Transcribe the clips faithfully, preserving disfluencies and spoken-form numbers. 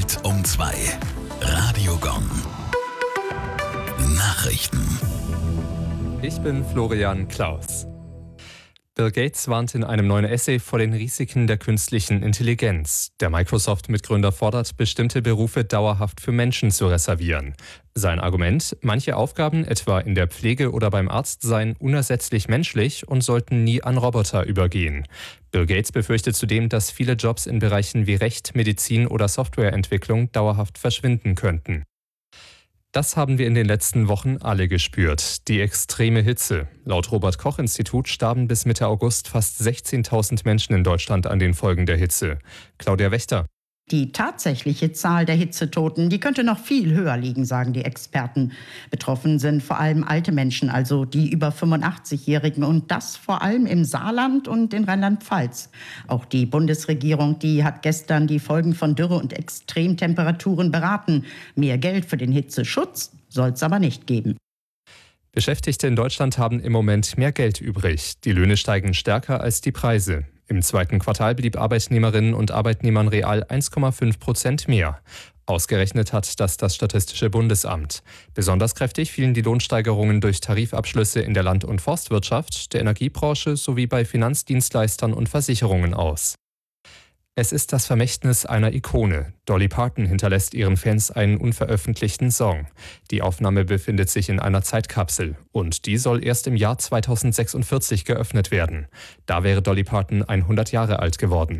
Zeit um zwei. Radio Gong. Nachrichten. Ich bin Florian Klaus. Bill Gates warnt in einem neuen Essay vor den Risiken der künstlichen Intelligenz. Der Microsoft-Mitgründer fordert, bestimmte Berufe dauerhaft für Menschen zu reservieren. Sein Argument: Manche Aufgaben, etwa in der Pflege oder beim Arzt, seien unersetzlich menschlich und sollten nie an Roboter übergehen. Bill Gates befürchtet zudem, dass viele Jobs in Bereichen wie Recht, Medizin oder Softwareentwicklung dauerhaft verschwinden könnten. Das haben wir in den letzten Wochen alle gespürt. Die extreme Hitze. Laut Robert-Koch-Institut starben bis Mitte August fast sechzehntausend Menschen in Deutschland an den Folgen der Hitze. Claudia Wächter. Die tatsächliche Zahl der Hitzetoten, die könnte noch viel höher liegen, sagen die Experten. Betroffen sind vor allem alte Menschen, also die über fünfundachtzig-Jährigen, und das vor allem im Saarland und in Rheinland-Pfalz. Auch die Bundesregierung, die hat gestern die Folgen von Dürre und Extremtemperaturen beraten. Mehr Geld für den Hitzeschutz soll es aber nicht geben. Beschäftigte in Deutschland haben im Moment mehr Geld übrig. Die Löhne steigen stärker als die Preise. Im zweiten Quartal blieb Arbeitnehmerinnen und Arbeitnehmern real eins Komma fünf Prozent mehr. Ausgerechnet hat das das Statistische Bundesamt. Besonders kräftig fielen die Lohnsteigerungen durch Tarifabschlüsse in der Land- und Forstwirtschaft, der Energiebranche sowie bei Finanzdienstleistern und Versicherungen aus. Es ist das Vermächtnis einer Ikone. Dolly Parton hinterlässt ihren Fans einen unveröffentlichten Song. Die Aufnahme befindet sich in einer Zeitkapsel und die soll erst im Jahr zweitausendsechsundvierzig geöffnet werden. Da wäre Dolly Parton hundert Jahre alt geworden.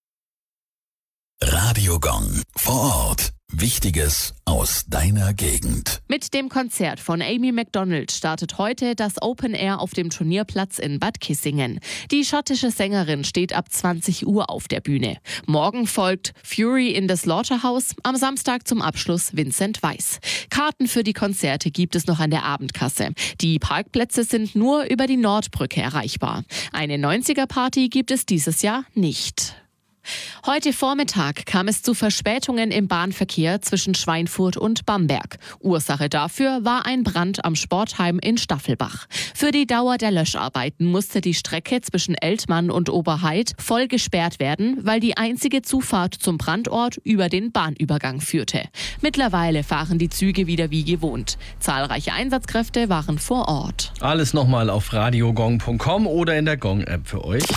Radio Gong. Vor Ort. Wichtiges aus deiner Gegend. Mit dem Konzert von Amy Macdonald startet heute das Open Air auf dem Turnierplatz in Bad Kissingen. Die schottische Sängerin steht ab zwanzig Uhr auf der Bühne. Morgen folgt Fury in the Slaughterhouse, am Samstag zum Abschluss Vincent Weiss. Karten für die Konzerte gibt es noch an der Abendkasse. Die Parkplätze sind nur über die Nordbrücke erreichbar. Eine neunziger-Party gibt es dieses Jahr nicht. Heute Vormittag kam es zu Verspätungen im Bahnverkehr zwischen Schweinfurt und Bamberg. Ursache dafür war ein Brand am Sportheim in Staffelbach. Für die Dauer der Löscharbeiten musste die Strecke zwischen Eltmann und Oberhaid voll gesperrt werden, weil die einzige Zufahrt zum Brandort über den Bahnübergang führte. Mittlerweile fahren die Züge wieder wie gewohnt. Zahlreiche Einsatzkräfte waren vor Ort. Alles nochmal auf radiogong punkt com oder in der Gong-App für euch.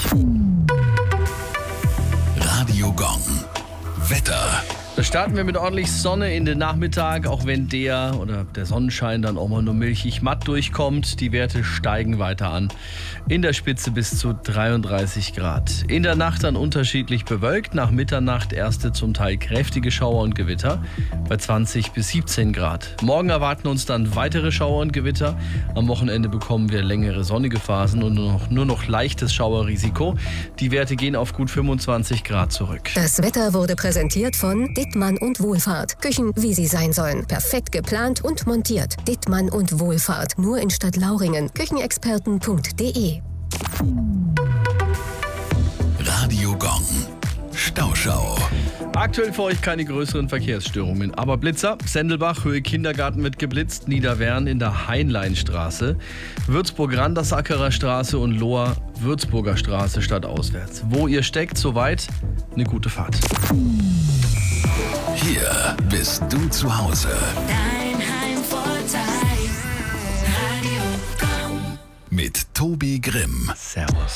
Radio Gong. Wetter. Da starten wir mit ordentlich Sonne in den Nachmittag, auch wenn der oder der Sonnenschein dann auch mal nur milchig matt durchkommt. Die Werte steigen weiter an. In der Spitze bis zu dreiunddreißig Grad. In der Nacht dann unterschiedlich bewölkt. Nach Mitternacht erste zum Teil kräftige Schauer und Gewitter bei zwanzig bis siebzehn Grad. Morgen erwarten uns dann weitere Schauer und Gewitter. Am Wochenende bekommen wir längere sonnige Phasen und nur noch, nur noch leichtes Schauerrisiko. Die Werte gehen auf gut fünfundzwanzig Grad zurück. Das Wetter wurde präsentiert von Dittmann und Wohlfahrt. Küchen, wie sie sein sollen. Perfekt geplant und montiert. Dittmann und Wohlfahrt. Nur in Stadt Lauringen. Küchenexperten punkt de. Radio Gong. Stauschau. Aktuell für euch keine größeren Verkehrsstörungen. Aber Blitzer, Sendelbach, Höhe Kindergarten wird geblitzt, Niederwern in der Heinleinstraße, Würzburg-Randersackerer Straße und Lohr Würzburger Straße stadtauswärts. Wo ihr steckt, soweit eine gute Fahrt. Hier bist du zu Hause. Dein Heimvorteil. Radio Gong. Mit Tobi Grimm. Servus.